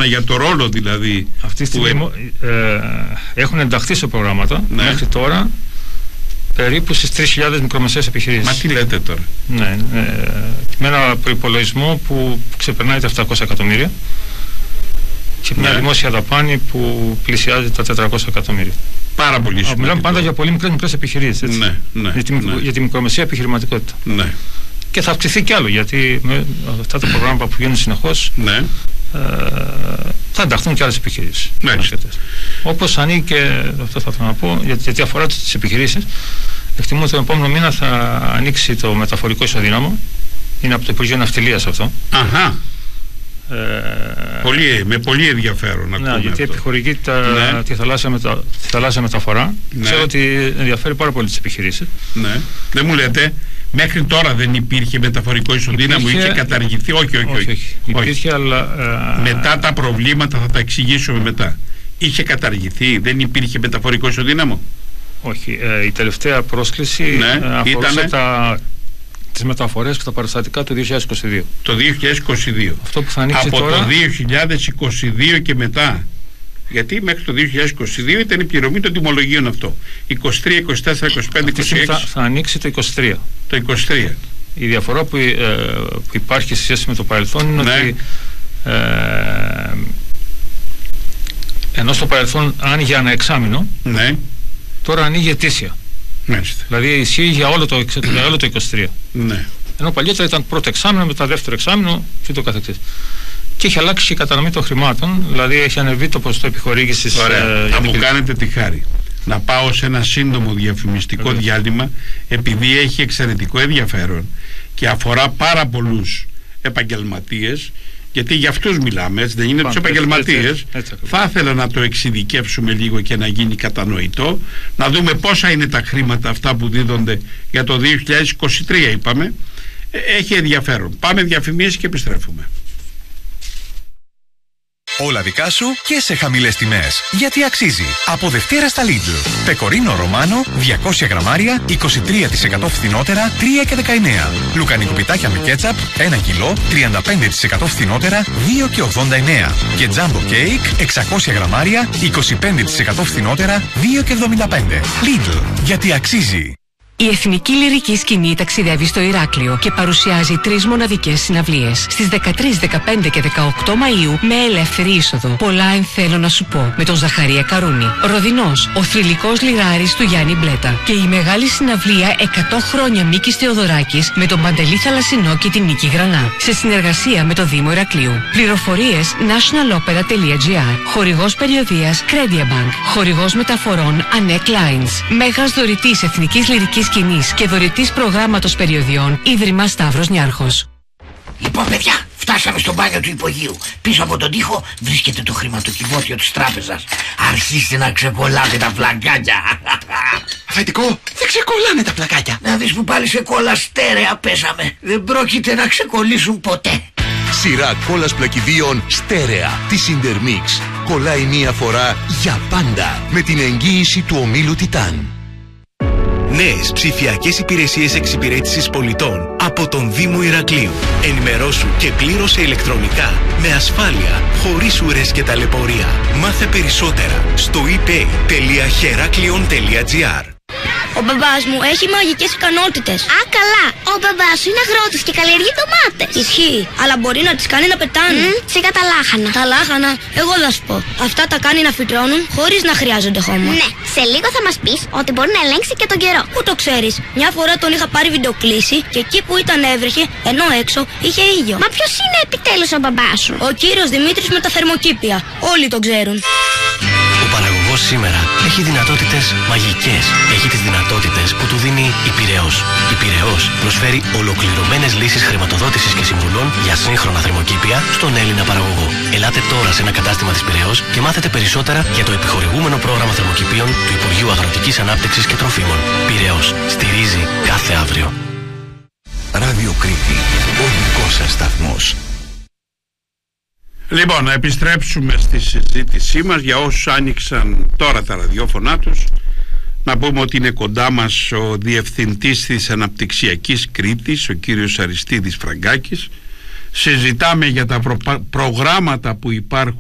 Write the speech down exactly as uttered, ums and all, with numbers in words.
εικόνα για το ρόλο δηλαδή. Αυτή τη στιγμή ε... ε, έχουν ενταχθεί σε προγράμματα, ναι, μέχρι τώρα περίπου στις τρεις χιλιάδες μικρομεσαίες επιχειρήσεις. Μα τι λέτε τώρα. Ναι, ε, με ένα προϋπολογισμό που ξεπερνάει τα επτακόσια εκατομμύρια και μια, ναι, δημόσια δαπάνη που πλησιάζει τα τετρακόσια εκατομμύρια. Πάρα πολύ σημαντικό. Μιλάμε πάντα για πολύ μικρές, μικρές επιχειρήσεις, έτσι, ναι, ναι, για, τη, ναι. για τη μικρομεσαία επιχειρηματικότητα. Ναι. Και θα αυξηθεί κι άλλο, γιατί με αυτά τα προγράμματα που γίνουν συνεχώς, ναι, ε, θα ενταχθούν κι άλλες επιχειρήσεις. Ναι. Όπως ανοίγει και, αυτό θα ήθελα να πω, γιατί, γιατί αφορά τις επιχειρήσεις, εκτιμώ ότι το επόμενο μήνα θα ανοίξει το μεταφορικό ισοδύναμο. Είναι από το Υπουργείο Ναυτιλίας αυτό. Αχα. Ε, πολύ, με πολύ ενδιαφέρον να ακούμε. Ναι, γιατί αυτό επιχορηγεί τα, ναι, τη, θαλάσσια μετα, τη θαλάσσια μεταφορά. Ναι. Ξέρω ότι ενδιαφέρει πάρα πολύ τις επιχειρήσεις. Ναι. Δεν μου λέτε, μέχρι τώρα δεν υπήρχε μεταφορικό ισοδύναμο, υπήρχε, είχε καταργηθεί. Όχι, όχι, όχι. όχι. Υπήρχε, όχι. Αλλά, α, μετά τα προβλήματα θα τα εξηγήσουμε μετά. Είχε καταργηθεί, δεν υπήρχε μεταφορικό ισοδύναμο. Όχι. Ε, η τελευταία πρόσκληση, ναι, ε, αφορούσε ήτανε... τα, τις μεταφορές και τα παραστατικά του δύο χιλιάδες είκοσι δύο. Το δύο χιλιάδες είκοσι δύο. Αυτό που θα ανοίξει από τώρα... το δύο χιλιάδες είκοσι δύο και μετά. Γιατί μέχρι το δύο χιλιάδες είκοσι δύο ήταν η πληρωμή των τιμολογίων αυτό. είκοσι τρία, είκοσι τέσσερα, είκοσι πέντε, είκοσι έξι. Θα, θα ανοίξει το είκοσι τρία. Το είκοσι τρία. Η διαφορά που, ε, που υπάρχει σε σχέση με το παρελθόν είναι, ναι, ότι ε, ενώ στο παρελθόν άνοιγε ένα εξάμηνο, ναι, τώρα ανοίγει ετήσια. Μάλιστα. Δηλαδή ισχύει για όλο το, για όλο το είκοσι τρία. Ναι. Ενώ παλιότερα ήταν πρώτο εξάμηνο, μετά δεύτερο εξάμηνο και το καθεξής. Και έχει αλλάξει και η κατανομή των χρημάτων, δηλαδή έχει ανεβεί το ποσοστό επιχορήγησης. Ωραία. Ε, θα μου κάνετε τη χάρη να πάω σε ένα σύντομο διαφημιστικό Ωραία. διάλειμμα, επειδή έχει εξαιρετικό ενδιαφέρον και αφορά πάρα πολλούς επαγγελματίες, γιατί για αυτούς μιλάμε, έτσι δεν είναι, τους επαγγελματίες. Θα ήθελα να το εξειδικεύσουμε λίγο και να γίνει κατανοητό, να δούμε πόσα είναι τα χρήματα αυτά που δίδονται για το δύο χιλιάδες είκοσι τρία, είπαμε. Έχει ενδιαφέρον. Πάμε διαφημίσεις και επιστρέφουμε. Όλα δικά σου και σε χαμηλές τιμές. Γιατί αξίζει. Από Δευτέρα στα Lidl. Πεκορίνο Ρωμάνο διακόσια γραμμάρια, είκοσι τρία τοις εκατό φθηνότερα, τρία και δεκαεννέα. Λουκανικό πιτάκια με κέτσαπ, ένα κιλό, τριάντα πέντε τοις εκατό φθηνότερα, δύο και ογδόντα εννέα. Και Jumbo Cake, εξακόσια γραμμάρια, είκοσι πέντε τοις εκατό φθηνότερα, δύο και εβδομήντα πέντε. Lidl. Γιατί αξίζει. Η Εθνική Λυρική Σκηνή ταξιδεύει στο Ηράκλειο και παρουσιάζει τρεις μοναδικές συναυλίες. Στις δεκατρείς, δεκαπέντε και δεκαοκτώ Μαΐου με ελεύθερη είσοδο. Πολλά εν θέλω να σου πω με τον Ζαχαρία Καρούνη. Ροδινός, ο θρυλικός λιράρης του Γιάννη Μπλέτα. Και η μεγάλη συναυλία εκατό χρόνια Μίκης Θεοδωράκης με τον Παντελή Θαλασσινό και την Νίκη Γρανά. Σε συνεργασία με το Δήμο Ηρακλείου. Πληροφορίες national opera τελεία gr. Χορηγός περιοδίας Credia Bank. Χορηγός μεταφορών Annec Lines. Μέγας δωρητής Εθνικής Λυρικής Σκηνής και δωρητής προγράμματος περιοδιών Ίδρυμα Σταύρος Νιάρχος. Λοιπόν, παιδιά, φτάσαμε στο μπάνιο του υπογείου. Πίσω από τον τοίχο βρίσκεται το χρηματοκιβώτιο της τράπεζας. Αρχίστε να ξεκολλάτε τα πλακάκια. Αφεντικό, δεν ξεκολλάνε τα πλακάκια. Να δεις που πάλι σε κόλλα στέρεα πέσαμε. Δεν πρόκειται να ξεκολλήσουν ποτέ. Σειρά κόλλας πλακιδίων στέρεα της Intermix. Κολλάει μία φορά για πάντα με την εγγύηση του ομίλου Τιτάν. Νέες ψηφιακές υπηρεσίες εξυπηρέτησης πολιτών από τον Δήμο Ηρακλείου. Ενημερώσου και πλήρωσε ηλεκτρονικά, με ασφάλεια, χωρίς ουρές και ταλαιπωρία. Μάθε περισσότερα στο e pay τελεία heraklion τελεία gr. Ο μπαμπάς μου έχει μαγικές ικανότητες. Α, καλά. Ο μπαμπάς σου είναι αγρότης και καλλιεργεί ντομάτες. Ισχύει, αλλά μπορεί να τις κάνει να πετάνε. Mm, σιγά τα λάχανα. Τα λάχανα, εγώ θα σου πω. Αυτά τα κάνει να φυτρώνουν χωρίς να χρειάζονται χώμα. Ναι, σε λίγο θα μας πεις ότι μπορεί να ελέγξει και τον καιρό. Πού το ξέρεις. Μια φορά τον είχα πάρει βιντεοκλήση και εκεί που ήταν έβρεχε, ενώ έξω είχε ήλιο. Μα ποιος είναι επιτέλους ο μπαμπάς σου? Ο κύριος Δημήτρης με τα θερμοκήπια. Όλοι τον ξέρουν. Ο παραγωγός σήμερα έχει δυνατότητες μαγικές. Έχει τις δυνατότητες που του δίνει η Πειραιώς. Η Πειραιώς προσφέρει ολοκληρωμένες λύσεις χρηματοδότησης και συμβουλών για σύγχρονα θερμοκήπια στον Έλληνα παραγωγό. Ελάτε τώρα σε ένα κατάστημα της Πειραιώς και μάθετε περισσότερα για το επιχορηγούμενο πρόγραμμα θερμοκηπίων του Υπουργείου Αγροτικής Ανάπτυξης και Τροφίμων. Πειραιώς. Στηρίζει κάθε αύριο. Ράδιο Κρήτη. Ο δικός σας σταθμός. Λοιπόν, να επιστρέψουμε στη συζήτησή μας. Για όσους άνοιξαν τώρα τα ραδιόφωνά τους, να πούμε ότι είναι κοντά μας ο Διευθυντής της Αναπτυξιακής Κρήτης, ο κύριος Αριστίδης Φραγκάκης. Συζητάμε για τα προ... προγράμματα που υπάρχουν